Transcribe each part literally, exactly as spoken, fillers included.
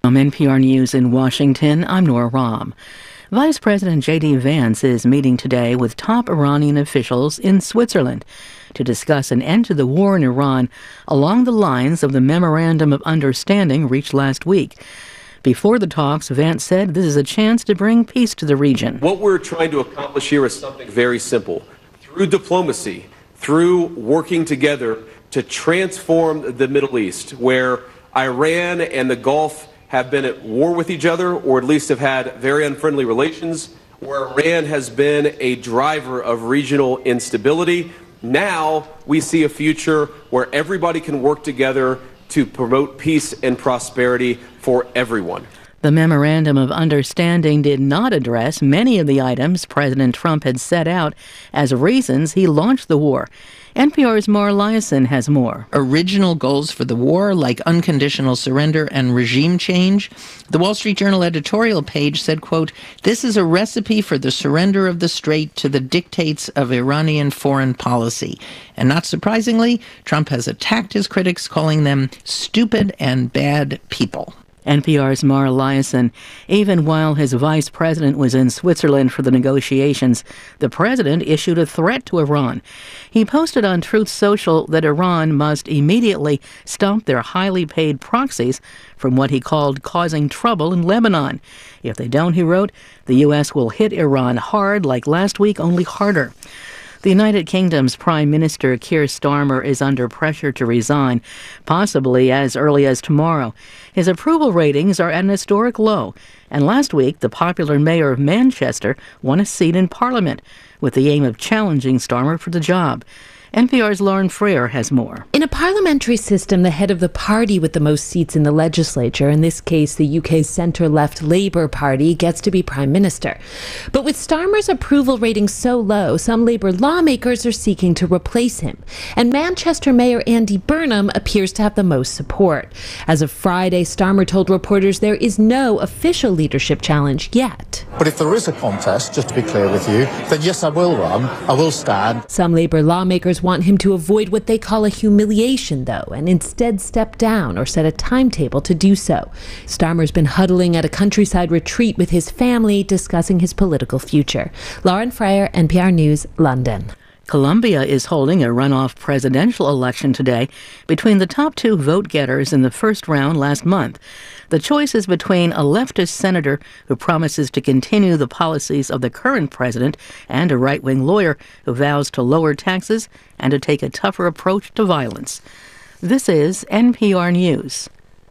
From N P R News in Washington, I'm Nora Rahm. Vice President J D Vance is meeting today with top Iranian officials in Switzerland to discuss an end to the war in Iran along the lines of the Memorandum of Understanding reached last week. Before the talks, Vance said this is a chance to bring peace to the region. What we're trying to accomplish here is something very simple. Through diplomacy, through working together to transform the Middle East, where Iran and the Gulf have been at war with each other, or at least have had very unfriendly relations, where Iran has been a driver of regional instability. Now we see a future where everybody can work together to promote peace and prosperity for everyone. The Memorandum of Understanding did not address many of the items President Trump had set out as reasons he launched the war. N P R's Mara Liasson has more. Original goals for the war, like unconditional surrender and regime change. The Wall Street Journal editorial page said, quote, "This is a recipe for the surrender of the Strait to the dictates of Iranian foreign policy." And not surprisingly, Trump has attacked his critics, calling them stupid and bad people. N P R's Mara Liasson. Even while his vice president was in Switzerland for the negotiations, the president issued a threat to Iran. He posted on Truth Social that Iran must immediately stop their highly paid proxies from what he called causing trouble in Lebanon. If they don't, he wrote, the U S will hit Iran hard like last week, only harder. The United Kingdom's Prime Minister Keir Starmer is under pressure to resign, possibly as early as tomorrow. His approval ratings are at an historic low, and last week the popular mayor of Manchester won a seat in Parliament with the aim of challenging Starmer for the job. N P R's Lauren Freer has more. In a parliamentary system, the head of the party with the most seats in the legislature, in this case the U K's centre-left Labour Party, gets to be Prime Minister. But with Starmer's approval rating so low, some Labour lawmakers are seeking to replace him. And Manchester Mayor Andy Burnham appears to have the most support. As of Friday, Starmer told reporters there is no official leadership challenge yet. But if there is a contest, just to be clear with you, then yes, I will run, I will stand. Some Labour lawmakers want him to avoid what they call a humiliation, though, and instead step down or set a timetable to do so. Starmer's been huddling at a countryside retreat with his family, discussing his political future. Lauren Freyer, N P R News, London. Colombia is holding a runoff presidential election today between the top two vote-getters in the first round last month. The choice is between a leftist senator who promises to continue the policies of the current president and a right-wing lawyer who vows to lower taxes and to take a tougher approach to violence. This is N P R News.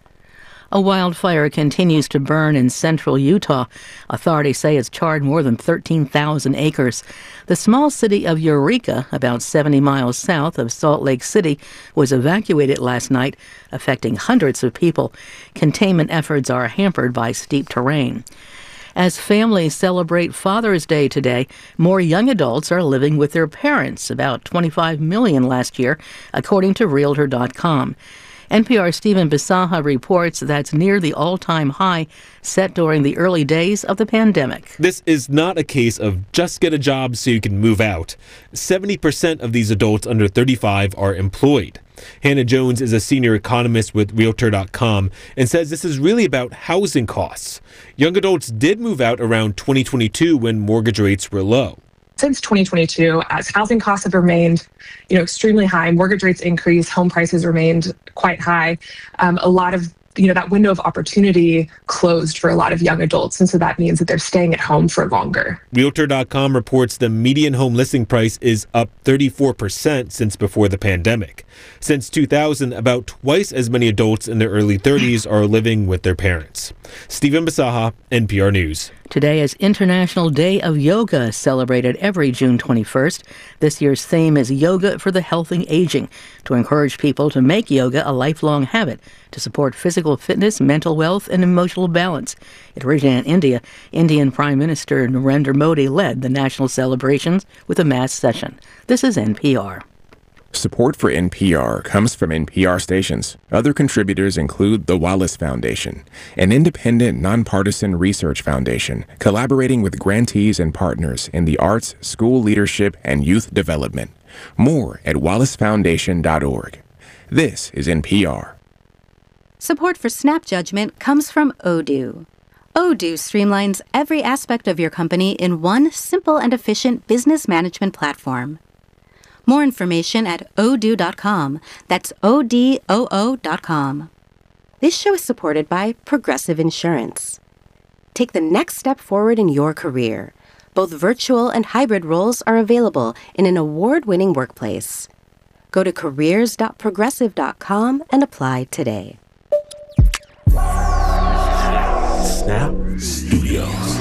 A wildfire continues to burn in central Utah. Authorities say it's charred more than thirteen thousand acres. The small city of Eureka, about seventy miles south of Salt Lake City, was evacuated last night, affecting hundreds of people. Containment efforts are hampered by steep terrain. As families celebrate Father's Day today, more young adults are living with their parents, about twenty-five million last year, according to Realtor dot com. N P R's Stephen Bisaha reports that's near the all-time high set during the early days of the pandemic. This is not a case of just get a job so you can move out. seventy percent of these adults under thirty-five are employed. Hannah Jones is a senior economist with Realtor dot com and says this is really about housing costs. Young adults did move out around twenty twenty-two when mortgage rates were low. Since twenty twenty-two, as housing costs have remained, you know, extremely high, mortgage rates increased, home prices remained quite high. Um, a lot of, you know, that window of opportunity closed for a lot of young adults, and so that means that they're staying at home for longer. Realtor dot com reports the median home listing price is up thirty-four percent since before the pandemic. Since two thousand, about twice as many adults in their early thirties are living with their parents. Stephen Bisaha, N P R News. Today is International Day of Yoga, celebrated every June twenty-first. This year's theme is Yoga for the Healthy Aging, to encourage people to make yoga a lifelong habit to support physical fitness, mental wealth, and emotional balance. It originated in India. Indian Prime Minister Narendra Modi led the national celebrations with a mass session. This is N P R. Support for N P R comes from N P R stations. Other contributors include the Wallace Foundation, an independent, nonpartisan research foundation collaborating with grantees and partners in the arts, school leadership, and youth development. More at wallace foundation dot org. This is N P R. Support for Snap Judgment comes from Odoo. Odoo streamlines every aspect of your company in one simple and efficient business management platform. More information at odoo dot com. That's O D O O dot com. This show is supported by Progressive Insurance. Take the next step forward in your career. Both virtual and hybrid roles are available in an award-winning workplace. Go to careers dot progressive dot com and apply today. Snap Studios.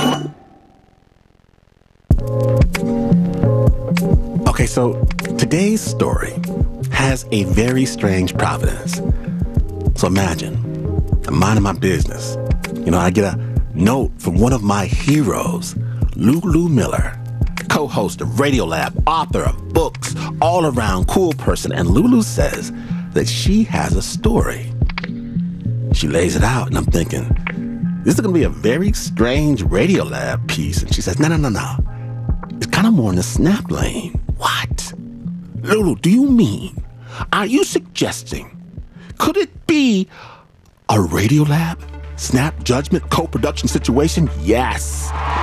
Okay, so today's story has a very strange providence. So imagine, I'm minding my business. You know, I get a note from one of my heroes, Lulu Miller, co-host of Radiolab, author of books, all-around cool person, and Lulu says that she has a story. She lays it out, and I'm thinking, this is going to be a very strange Radiolab piece. And she says, no, no, no, no. It's kind of more in the Snap lane. What? Lulu, do you mean, are you suggesting, could it be a Radiolab Snap Judgment co-production situation? Yes.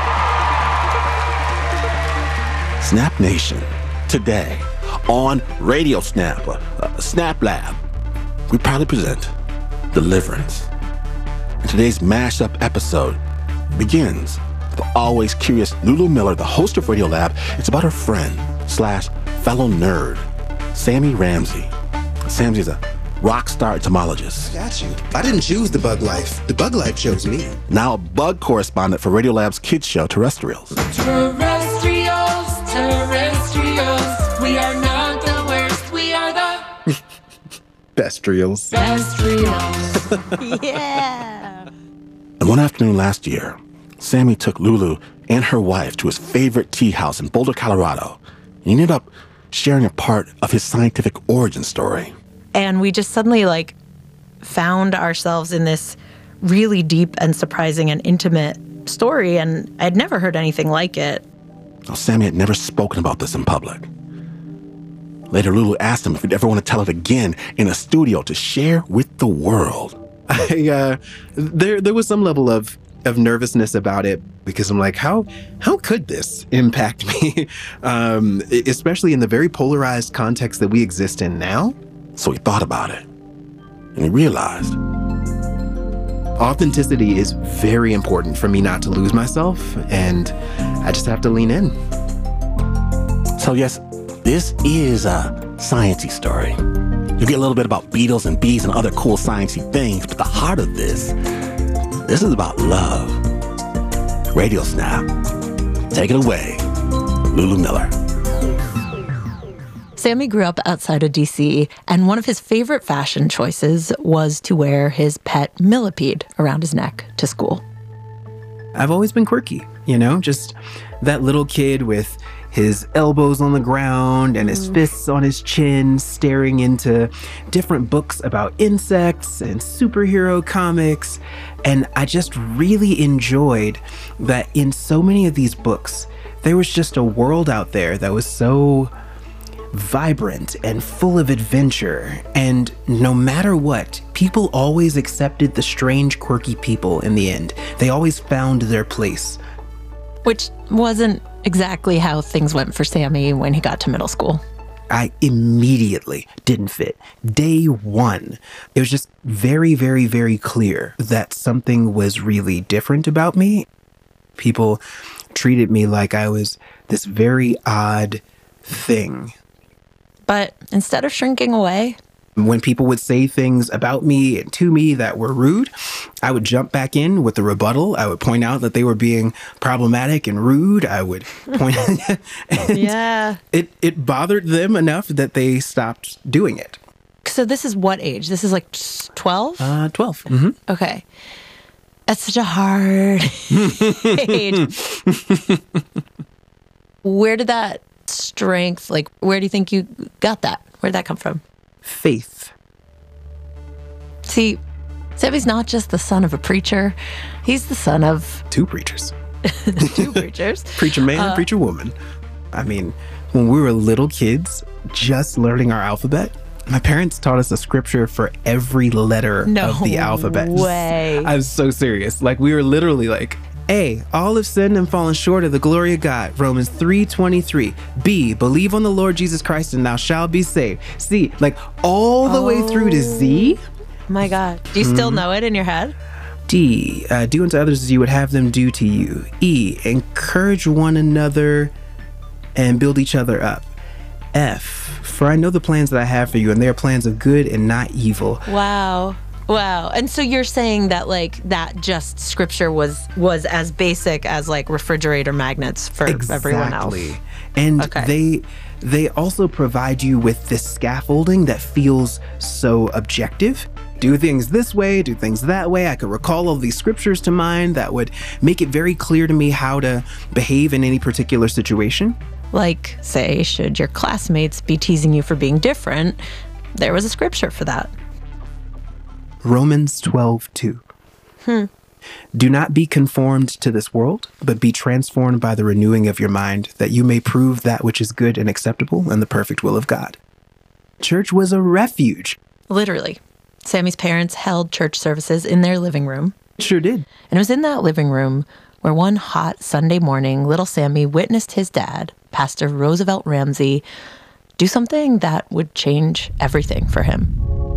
Snap Nation, today on Radio Snap, uh, Snap Lab, we proudly present Deliverance. And today's mashup episode begins with the always curious Lulu Miller, the host of Radiolab. It's about her friend slash fellow nerd, Sammy Ramsey. Sammy's a rock star entomologist. Got you. I didn't choose the bug life. The bug life chose me. Now a bug correspondent for Radiolab's kids show, Terrestrials. Terrestrials, terrestrials, we are not the worst, we are the Bestrials. Bestrials. Yeah. And one afternoon last year, Sammy took Lulu and her wife to his favorite tea house in Boulder, Colorado. He ended up sharing a part of his scientific origin story. And we just suddenly, like, found ourselves in this really deep and surprising and intimate story, and I'd never heard anything like it. Now, Sammy had never spoken about this in public. Later, Lulu asked him if he'd ever want to tell it again in a studio to share with the world. I, uh, there, there was some level of, of nervousness about it because I'm like, how, how could this impact me? um, especially in the very polarized context that we exist in now. So he thought about it, and he realized authenticity is very important for me not to lose myself, and I just have to lean in. So yes, this is a sciencey story. You get a little bit about beetles and bees and other cool sciencey things, but the heart of this, this is about love. Radio Snap. Take it away, Lulu Miller. Sammy grew up outside of D C, and one of his favorite fashion choices was to wear his pet millipede around his neck to school. I've always been quirky, you know, just that little kid with his elbows on the ground and his fists on his chin, staring into different books about insects and superhero comics. And I just really enjoyed that in so many of these books, there was just a world out there that was so vibrant and full of adventure. And no matter what, people always accepted the strange, quirky people in the end. They always found their place. Which wasn't exactly how things went for Sammy when he got to middle school. I immediately didn't fit. Day one, it was just very, very, very clear that something was really different about me. People treated me like I was this very odd thing. But instead of shrinking away, when people would say things about me and to me that were rude, I would jump back in with a rebuttal. I would point out that they were being problematic and rude. I would point out. Yeah. It, it bothered them enough that they stopped doing it. So this is what age? This is like twelve? Uh, twelve. Mm-hmm. Okay. That's such a hard age. Where did that strength, like, where do you think you got that? Where did that come from? Faith. See, Sammy's not just the son of a preacher. He's the son of... Two preachers. Two preachers. Preacher man uh, and preacher woman. I mean, when we were little kids, just learning our alphabet, My parents taught us a scripture for every letter No of the alphabet. way. I'm so serious. Like, we were literally like, A, all have sinned and fallen short of the glory of God, Romans three twenty-three. B, believe on the Lord Jesus Christ and thou shalt be saved. C, like all the oh. way through to Z. My God. Do you still Mhm. know it in your head? D, uh, do unto others as you would have them do to you. E, encourage one another and build each other up. F, for I know the plans that I have for you, and they are plans of good and not evil. Wow. Wow. And so you're saying that like that just scripture was was as basic as like refrigerator magnets for exactly. everyone else. And okay. they they also provide you with this scaffolding that feels so objective. Do things this way, do things that way. I could recall all these scriptures to mind that would make it very clear to me how to behave in any particular situation. Like, say, should your classmates be teasing you for being different, there was a scripture for that. Romans twelve two. Hmm. Do not be conformed to this world, but be transformed by the renewing of your mind, that you may prove that which is good and acceptable and the perfect will of God. Church was a refuge. Literally. Sammy's parents held church services in their living room. Sure did. And it was in that living room where one hot Sunday morning, little Sammy witnessed his dad, Pastor Roosevelt Ramsey, do something that would change everything for him.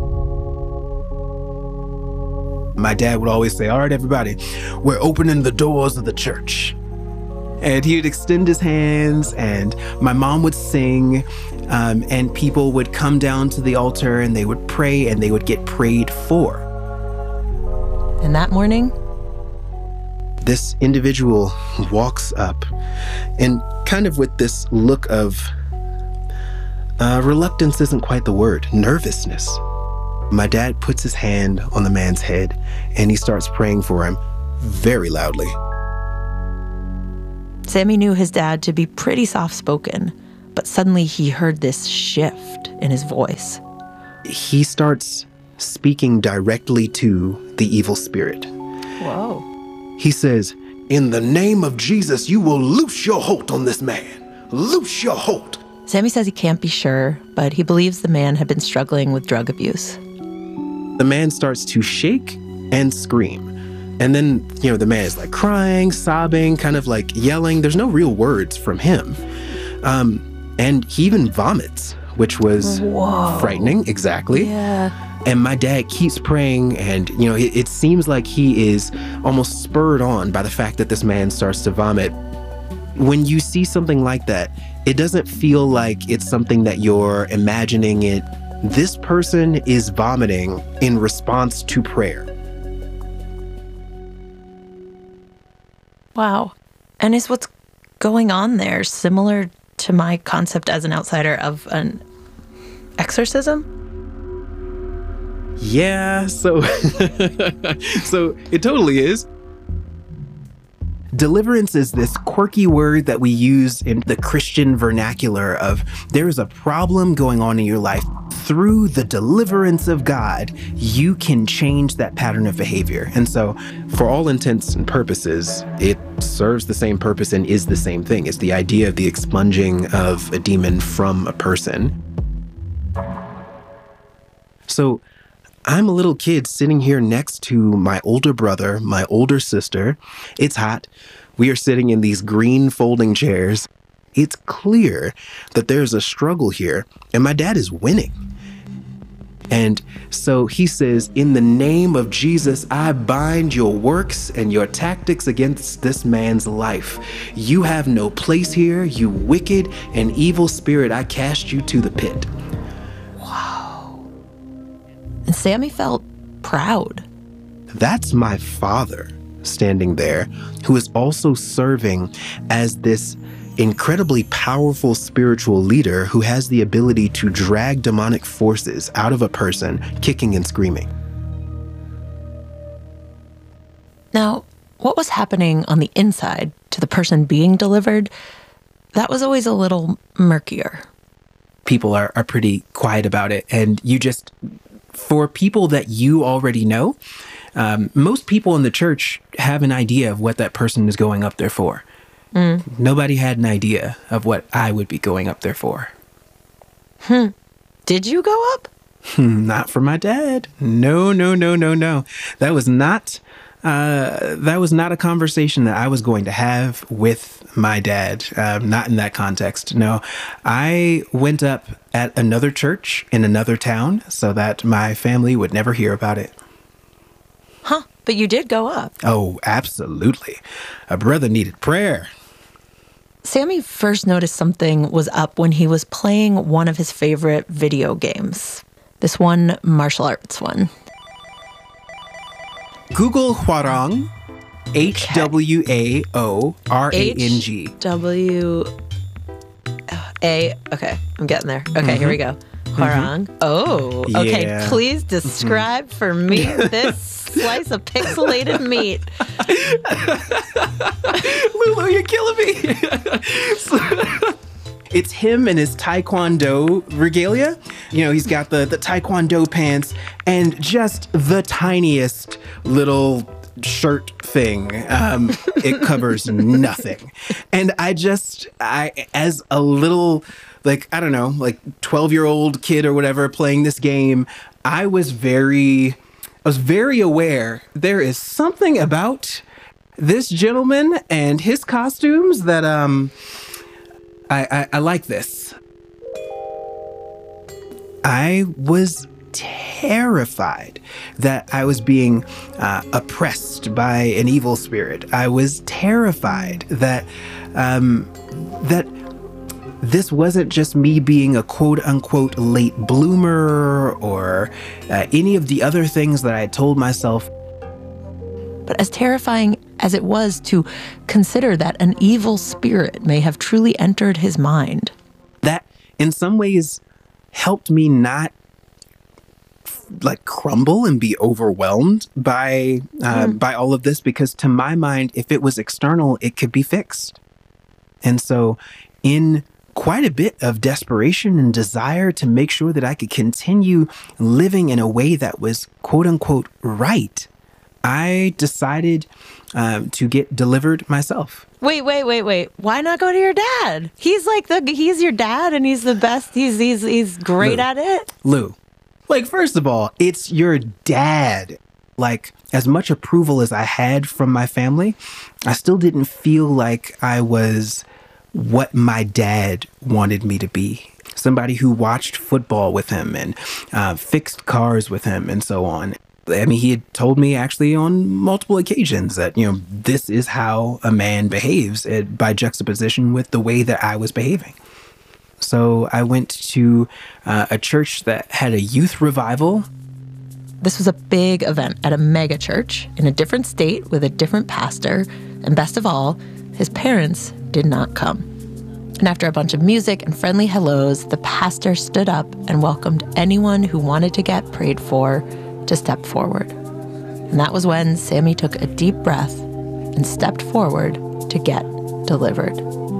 My dad would always say, all right, everybody, we're opening the doors of the church. And he would extend his hands, and my mom would sing, um, and people would come down to the altar, and they would pray, and they would get prayed for. And that morning, this individual walks up, and kind of with this look of uh, reluctance isn't quite the word, nervousness. My dad puts his hand on the man's head, and he starts praying for him very loudly. Sammy knew his dad to be pretty soft-spoken, but suddenly he heard this shift in his voice. He starts speaking directly to the evil spirit. Whoa. He says, in the name of Jesus, you will loose your hold on this man. Loose your hold. Sammy says he can't be sure, but he believes the man had been struggling with drug abuse. The man starts to shake and scream. And then, you know, the man is like crying, sobbing, kind of like yelling. There's no real words from him. Um, and he even vomits, which was Whoa. frightening. Exactly. Yeah. And my dad keeps praying, and, you know, it, it seems like he is almost spurred on by the fact that this man starts to vomit. When you see something like that, it doesn't feel like it's something that you're imagining it. This person is vomiting in response to prayer. Wow. And is what's going on there similar to my concept as an outsider of an exorcism? Yeah, so so it totally is. Deliverance is this quirky word that we use in the Christian vernacular of there is a problem going on in your life. Through the deliverance of God, you can change that pattern of behavior. And so for all intents and purposes, it serves the same purpose and is the same thing. It's the idea of the expunging of a demon from a person. So I'm a little kid sitting here next to my older brother, my older sister. It's hot. We are sitting in these green folding chairs. It's clear that there's a struggle here, and my dad is winning. And so he says, in the name of Jesus, I bind your works and your tactics against this man's life. You have no place here, you wicked and evil spirit. I cast you to the pit. Wow. And Sammy felt proud. That's my father standing there, who is also serving as this incredibly powerful spiritual leader who has the ability to drag demonic forces out of a person, kicking and screaming. Now, what was happening on the inside to the person being delivered, that was always a little murkier. People are, are pretty quiet about it. And you just, for people that you already know, um, most people in the church have an idea of what that person is going up there for. Mm. Nobody had an idea of what I would be going up there for. Hmm. Did you go up? Not for my dad. No, no, no, no, no. That was not uh, that was not a conversation that I was going to have with my dad. Uh, not in that context. No, I went up at another church in another town so that my family would never hear about it. Huh, but you did go up. Oh, absolutely. A brother needed prayer. Sammy first noticed something was up when he was playing one of his favorite video games. This one martial arts one. Google Hwarang. H W A O R A N G. H W A. Okay, I'm getting there. Okay, Mm-hmm. here we go. Hwarang. Mm-hmm. Oh, okay. Yeah. Please describe mm-hmm. for me this slice of pixelated meat. Lulu, you're killing me. It's him and his Taekwondo regalia. You know, he's got the, the Taekwondo pants and just the tiniest little shirt thing. Um, it covers nothing. And I just, I as a little, like, I don't know, like twelve-year-old kid or whatever playing this game, I was very, I was very aware there is something about this gentleman and his costumes that, um... I, I, I like this. I was terrified that I was being uh, oppressed by an evil spirit. I was terrified that um, that this wasn't just me being a quote-unquote late bloomer or uh, any of the other things that I had told myself. But as terrifying as it was to consider that an evil spirit may have truly entered his mind, that in some ways helped me not like crumble and be overwhelmed by uh, mm. by all of this, because to my mind, if it was external, it could be fixed. And so in quite a bit of desperation and desire to make sure that I could continue living in a way that was quote unquote right, I decided um, to get delivered myself. Wait, wait, wait, wait. Why not go to your dad? He's like the he's your dad and he's the best. He's he's he's great Lou. at it. Lou, like, first of all, it's your dad. Like, as much approval as I had from my family, I still didn't feel like I was what my dad wanted me to be. Somebody who watched football with him and uh, fixed cars with him and so on. I mean, he had told me actually on multiple occasions that, you know, this is how a man behaves uh, by juxtaposition with the way that I was behaving. So I went to uh, a church that had a youth revival. This was a big event at a mega church in a different state with a different pastor. And best of all, his parents did not come. And after a bunch of music and friendly hellos, the pastor stood up and welcomed anyone who wanted to get prayed for to step forward. And that was when Sammy took a deep breath and stepped forward to get delivered.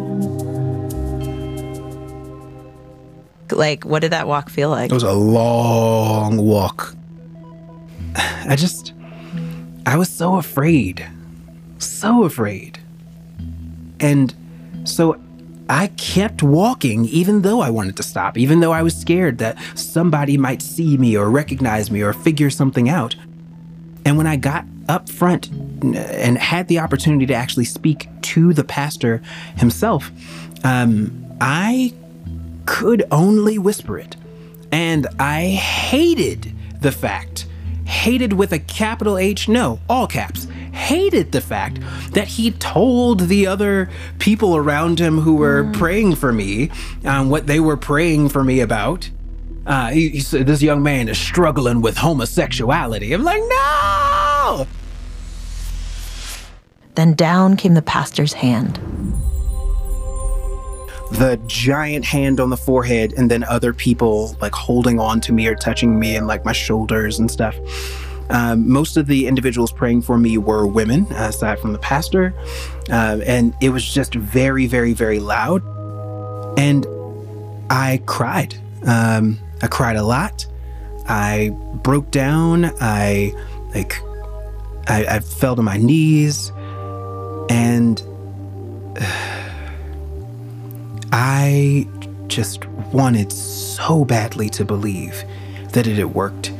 Like, what did that walk feel like? It was a long walk. I just, I was so afraid. So afraid. And so I kept walking even though I wanted to stop, even though I was scared that somebody might see me or recognize me or figure something out. And when I got up front and had the opportunity to actually speak to the pastor himself, um, I could only whisper it. And I hated the fact, hated with a capital H, no, all caps, hated the fact that he told the other people around him who were mm. praying for me um, what they were praying for me about. Uh, he, he said, this young man is struggling with homosexuality. I'm like, no! Then down came the pastor's hand. The giant hand on the forehead, and then other people like holding on to me or touching me and like my shoulders and stuff. Um, most of the individuals praying for me were women, aside from the pastor. Uh, and it was just very, very, very loud. And I cried. Um, I cried a lot. I broke down. I, like, I, I fell to my knees. And I just wanted so badly to believe that it had worked.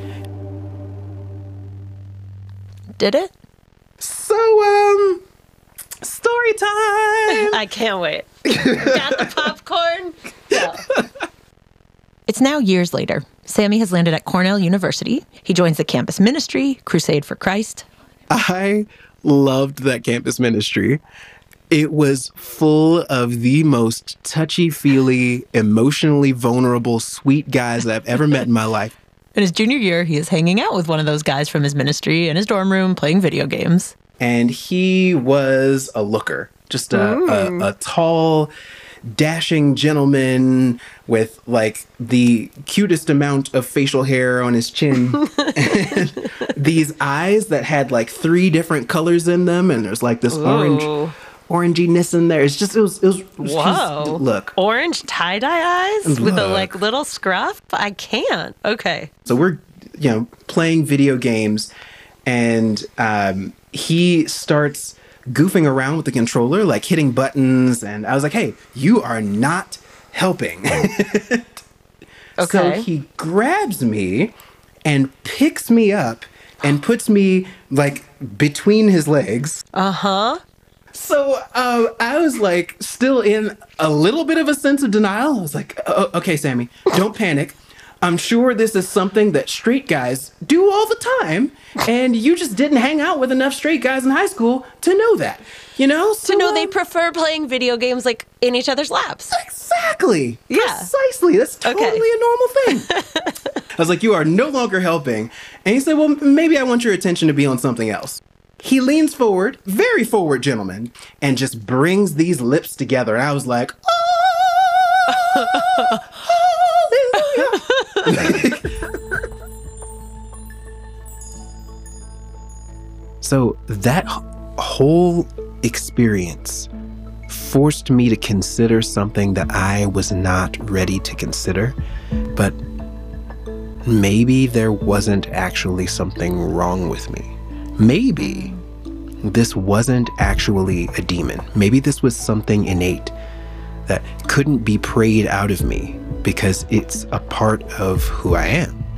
Did it? So, um, story time! I can't wait. Got the popcorn? Yeah. It's now years later. Sammy has landed at Cornell University. He joins the campus ministry, Crusade for Christ. I loved that campus ministry. It was full of the most touchy-feely, emotionally vulnerable, sweet guys I've ever met in my life. In his junior year, he is hanging out with one of those guys from his ministry in his dorm room playing video games. And he was a looker, just a, a, a tall, dashing gentleman with like the cutest amount of facial hair on his chin. And these eyes that had like three different colors in them, and there's like this Ooh. orange oranginess in there. It's just it was it was, it was Whoa. just, look. Orange tie-dye eyes with a Look. like little scruff? I can't. Okay. So we're, you know, playing video games, and um, he starts goofing around with the controller, like hitting buttons, and I was like, hey, you are not helping. Okay. So he grabs me and picks me up and puts me like between his legs. Uh-huh. So uh, I was like still in a little bit of a sense of denial. I was like, oh, okay, Sammy, don't panic. I'm sure this is something that straight guys do all the time, and you just didn't hang out with enough straight guys in high school to know that, you know? So, to know they um, prefer playing video games like in each other's laps. Exactly. Yeah. Precisely. That's totally Okay. a normal thing. I was like, you are no longer helping. And he said, well, maybe I want your attention to be on something else. He leans forward, very forward gentleman, and just brings these lips together. And I was like, oh, hallelujah. So that h- whole experience forced me to consider something that I was not ready to consider, but maybe there wasn't actually something wrong with me. Maybe this wasn't actually a demon. Maybe this was something innate that couldn't be prayed out of me because it's a part of who I am.